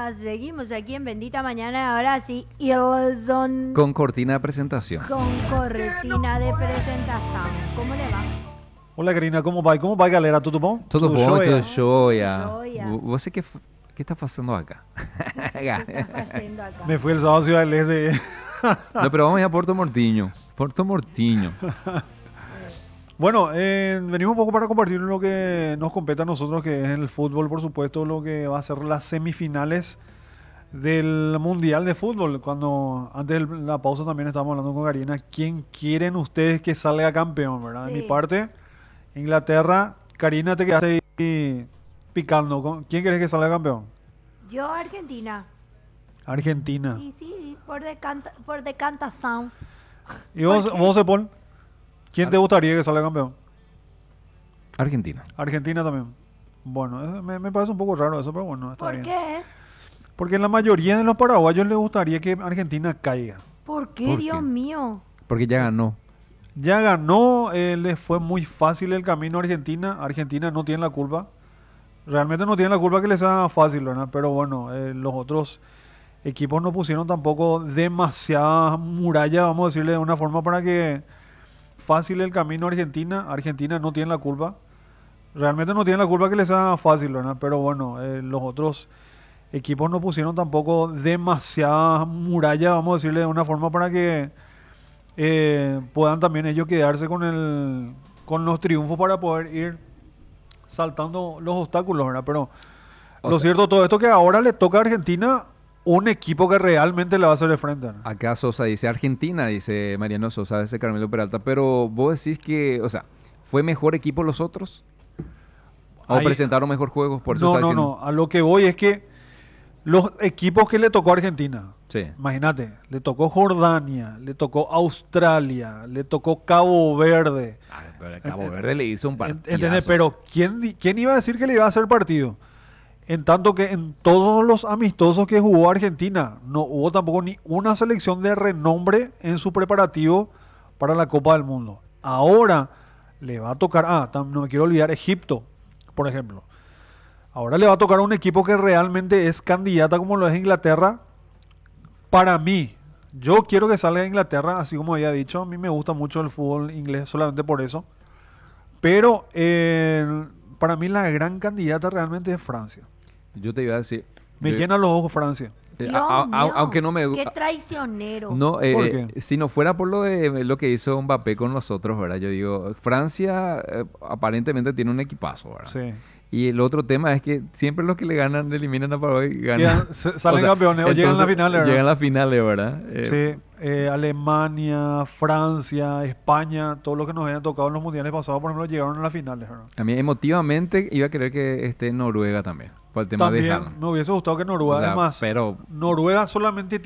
Hola, seguimos aquí en Bendita Mañana. Ahora sí, Ilson Con cortina de presentación. con cortina de presentación. ¿Cómo le va? Olá, Karina, como vai? Como vai, galera? Tudo bom? Tudo bom, tudo jóia? jóia. Joia. Você que está fazendo acá? ¿Qué estás haciendo acá? Me fui el sábado a Ciudad del Este. No, pero vamos a ir a Porto Mortinho. Porto Mortinho. Bueno, venimos un poco para compartir lo que nos compete a nosotros, que es el fútbol, por supuesto, lo que va a ser las semifinales del Mundial de Fútbol. Cuando antes de la pausa también estábamos hablando con Karina, ¿quién quieren ustedes que salga campeón, verdad? De mi Sí. parte, Inglaterra. Karina, te quedaste ahí picando. ¿Quién querés que salga campeón? Yo, Argentina. Argentina. Y sí, por decantación. ¿Y vos, ¿Por qué? vos Paul? ¿Quién te gustaría que salga campeón? Argentina. Argentina también. Bueno, me parece un poco raro eso, pero bueno, está ¿Por bien. qué? Porque la mayoría de los paraguayos les gustaría que Argentina caiga. ¿Por qué, ¿Por Dios qué? mío? Porque ya ganó. Ya ganó, les fue muy fácil el camino a Argentina. Argentina no tiene la culpa. Realmente no tiene la culpa que les sea fácil, ¿verdad? Pero bueno, los otros equipos no pusieron tampoco demasiada muralla, vamos a decirle de una forma, para que fácil el camino a Argentina. Argentina no tiene la culpa. Realmente no tiene la culpa que les sea fácil, ¿verdad? Pero bueno, los otros equipos no pusieron tampoco demasiada muralla, vamos a decirle de una forma, para que puedan también ellos quedarse con los triunfos para poder ir saltando los obstáculos, ¿verdad? Pero O lo sea- cierto, todo esto que ahora le toca a Argentina, un equipo que realmente le va a hacer de frente, ¿no? Acá Sosa dice Argentina, dice Mariano Sosa, ese Carmelo Peralta. Pero vos decís que, o sea, ¿fue mejor equipo los otros? ¿O Ahí- presentaron mejor juegos? Por eso No, está no, diciendo. no. A lo que voy es que los equipos que le tocó a Argentina, Sí. imagínate, le tocó Jordania, le tocó Australia, le tocó Cabo Verde. Ah, pero a Cabo Verde le hizo un partido. ¿Entendés? Pero ¿quién iba a decir que le iba a hacer partido? En tanto que en todos los amistosos que jugó Argentina, no hubo tampoco ni una selección de renombre en su preparativo para la Copa del Mundo. Ahora le va a tocar, no me quiero olvidar, Egipto, por ejemplo. Ahora le va a tocar a un equipo que realmente es candidata, como lo es Inglaterra. Para mí, yo quiero que salga Inglaterra, así como había dicho. A mí me gusta mucho el fútbol inglés solamente por eso. Pero para mí la gran candidata realmente es Francia. Yo te iba a decir. Me yo- llena los ojos Francia. Dios a- mío, aunque no me Qué gusta. traicionero. No, ¿Por qué? si no fuera por lo que hizo Mbappé con nosotros, ¿verdad? Yo digo, Francia aparentemente tiene un equipazo, ¿verdad? Sí. Y el otro tema es que siempre los que le ganan, le eliminan a Paraguay, ganan. Salen campeones o llegan a la final, ¿verdad? Llegan a las finales, ¿verdad? Sí, Alemania, Francia, España, todos los que nos habían tocado en los mundiales pasados, por ejemplo, llegaron a las finales, ¿verdad? A mí emotivamente iba a querer que esté Noruega también, por el tema de También Haaland. me hubiese gustado que Noruega, O sea, además, pero Noruega solamente